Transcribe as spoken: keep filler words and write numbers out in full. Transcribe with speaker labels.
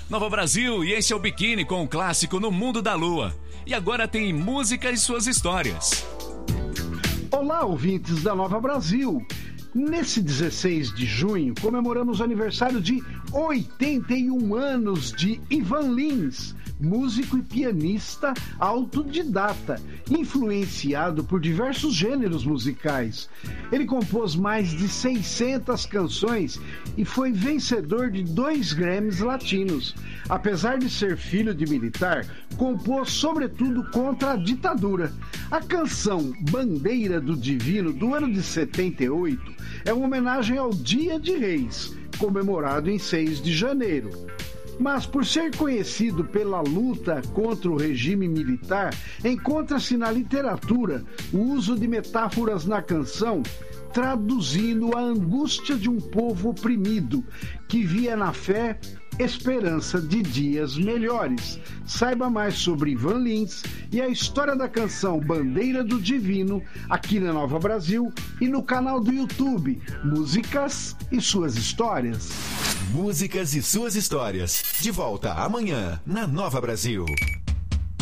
Speaker 1: Nova Brasil, e esse é o Biquíni com o clássico No Mundo da Lua. E agora tem música e suas histórias.
Speaker 2: Olá, ouvintes da Nova Brasil. Nesse dezesseis de junho, comemoramos o aniversário de oitenta e um anos de Ivan Lins, músico e pianista autodidata, influenciado por diversos gêneros musicais. Ele compôs mais de seiscentas canções e foi vencedor de dois Grammys latinos. Apesar de ser filho de militar, compôs sobretudo contra a ditadura. A canção Bandeira do Divino, do ano de setenta e oito, é uma homenagem ao Dia de Reis, comemorado em seis de janeiro. Mas por ser conhecido pela luta contra o regime militar, encontra-se na literatura o uso de metáforas na canção, traduzindo a angústia de um povo oprimido, que via na fé esperança de dias melhores. Saiba mais sobre Ivan Lins e a história da canção Bandeira do Divino aqui na Nova Brasil e no canal do YouTube Músicas e Suas Histórias.
Speaker 3: Músicas e Suas Histórias. De volta amanhã na Nova Brasil.